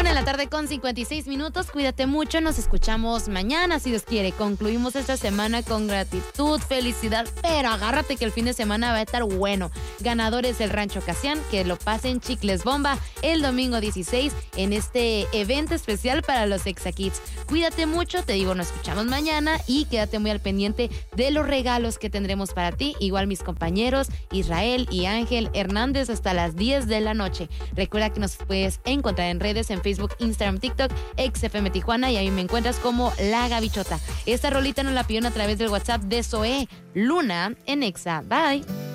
1:56 p.m. Cuídate mucho, nos escuchamos mañana, si Dios quiere. Concluimos esta semana con gratitud, felicidad, pero agárrate que el fin de semana va a estar bueno. Ganadores del Rancho Casián, que lo pasen chicles bomba el domingo 16 en este evento especial para los Exa-Kids. Cuídate mucho, te digo, nos escuchamos mañana y quédate muy al pendiente de los regalos que tendremos para ti. Igual mis compañeros Israel y Ángel Hernández hasta las 10 de la noche. Recuerda que nos puedes encontrar en redes, en Facebook, Instagram, TikTok, XFM Tijuana, y ahí me encuentras como La Gavichota. Esta rolita nos la pidieron a través del WhatsApp de Zoé Luna en Exa. Bye.